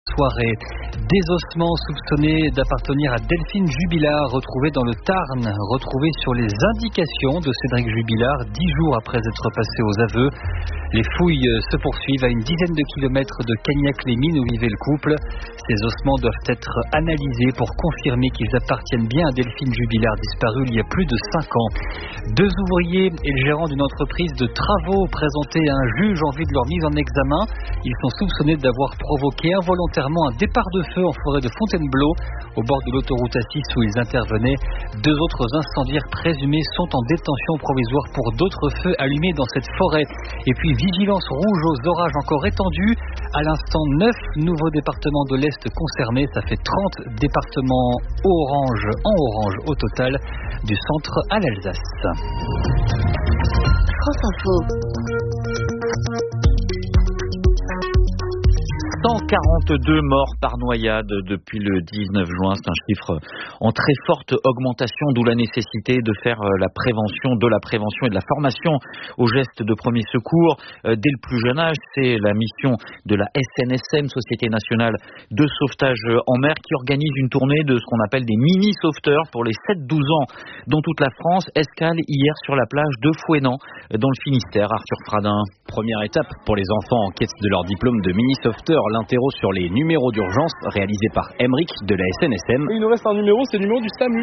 soirée. Des ossements soupçonnés d'appartenir à Delphine Jubilard, retrouvés dans le Tarn, retrouvés sur les indications de Cédric Jubilard 10 jours après être passé aux aveux. Les fouilles se poursuivent à une dizaine de kilomètres de Cagnac-les-Mines où vivait le couple. Ces ossements doivent être analysés pour confirmer qu'ils appartiennent bien à Delphine Jubilard, disparue il y a plus de 5 ans. 2 ouvriers et le gérant d'une entreprise de travaux présentés à un juge en vue de leur mise en examen. Ils sont soupçonnés d'avoir provoqué involontairement un départ de feu en forêt de Fontainebleau, au bord de l'autoroute A6 où ils intervenaient. 2 autres incendiaires présumés sont en détention provisoire pour d'autres feux allumés dans cette forêt. Et puis vigilance rouge aux orages encore étendus. À l'instant, 9 nouveaux départements de l'Est concernés. Ça fait 30 départements en orange au total, du centre à l'Alsace. France Info. 142 morts par noyade depuis le 19 juin. C'est un chiffre en très forte augmentation, d'où la nécessité de faire de la prévention et de la formation aux gestes de premier secours dès le plus jeune âge. C'est la mission de la SNSM, Société Nationale de Sauvetage en Mer, qui organise une tournée de ce qu'on appelle des mini-sauveteurs pour les 7-12 ans dans toute la France. Escale hier sur la plage de Fouesnant dans le Finistère. Arthur Fradin. Première étape pour les enfants en quête de leur diplôme de mini-sauveteur. L'interro sur les numéros d'urgence réalisé par Emeric de la SNSM. Il nous reste un numéro, c'est le numéro du SAMU.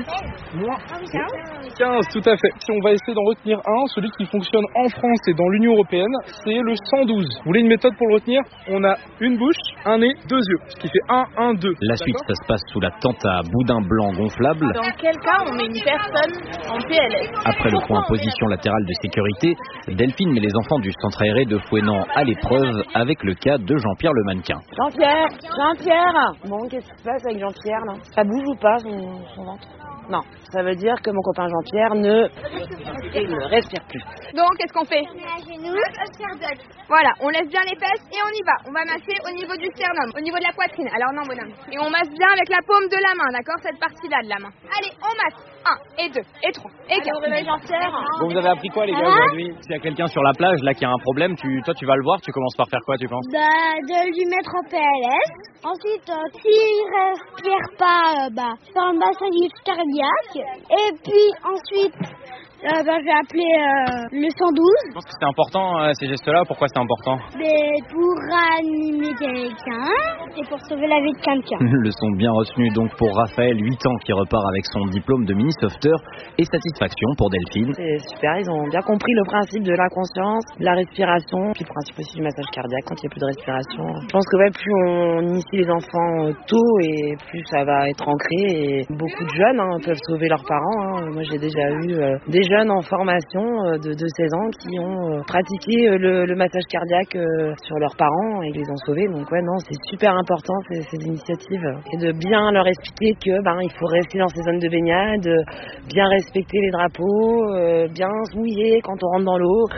15, tout à fait. Si on va essayer d'en retenir un, celui qui fonctionne en France et dans l'Union Européenne, c'est le 112. Vous voulez une méthode pour le retenir? On a une bouche, un nez, 2 yeux, ce qui fait 1, 1, 2. La suite, ça se passe sous la tente à boudin blanc gonflable. Dans quel cas on met une personne en PLS? Après le point position latérale de sécurité, Delphine met les enfants du centre aéré de Fouesnant à l'épreuve avec le cas de Jean-Pierre le mannequin. Jean-Pierre. Bon, qu'est-ce qui se passe avec Jean-Pierre là? Ça bouge ou pas son ventre? Non, ça veut dire que mon copain Jean-Pierre ne respire plus. Donc, qu'est-ce qu'on fait? On met à genoux, cardiaque. Voilà, on laisse bien les fesses et on y va. On va masser au niveau du sternum, au niveau de la poitrine. Alors non, bonhomme. Et on masse bien avec la paume de la main, d'accord? Cette partie-là de la main. Allez, on masse. 1 et 2 et 3 et 4. Réveille Jean-Pierre. Bon, vous avez appris quoi les gars aujourd'hui? S'il y a quelqu'un sur la plage là qui a un problème, toi tu vas le voir, tu commences par faire quoi tu penses? De lui mettre en PLS. Ensuite, s'il respire pas, faire un massage cardiaque. Et puis ensuite, je vais appeler le 112. Je pense que c'est important ces gestes-là. Pourquoi c'est important? Mais pour animer quelqu'un et pour sauver la vie de quelqu'un. Leçon bien retenue donc pour Raphaël, 8 ans, qui repart avec son diplôme de mini-sauveteur, et satisfaction pour Delphine. C'est super, ils ont bien compris le principe de la conscience, de la respiration, puis le principe aussi du massage cardiaque quand il n'y a plus de respiration. Je pense que plus on initie les enfants tôt et plus ça va être ancré, et beaucoup de jeunes peuvent sauver leurs parents. Moi j'ai déjà eu des jeunes en formation de 16 ans qui ont pratiqué le massage cardiaque sur leurs parents et les ont sauvés. Donc c'est super important ces initiatives, et de bien leur expliquer que il faut rester dans ces zones de baignade, bien respecter les drapeaux, bien se mouiller quand on rentre dans l'eau.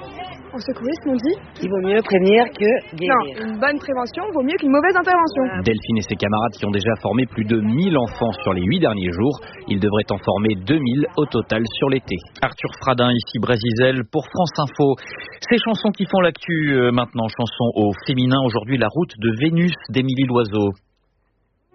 En secourisme, on dit Il vaut mieux prévenir que guérir. Non, une bonne prévention vaut mieux qu'une mauvaise intervention. Delphine et ses camarades qui ont déjà formé plus de 1000 enfants sur les 8 derniers jours. Ils devraient en former 2000 au total sur l'été. Arthur Fradin, ici Brésil pour France Info. Ces chansons qui font l'actu maintenant, chansons au féminin. Aujourd'hui, La route de Vénus d'Émilie Loiseau.